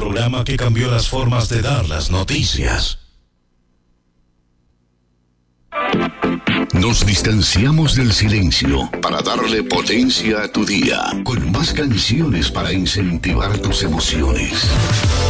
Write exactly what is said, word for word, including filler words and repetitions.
programa que cambió las formas de dar las noticias. Nos distanciamos del silencio para darle potencia a tu día, con más canciones para incentivar tus emociones.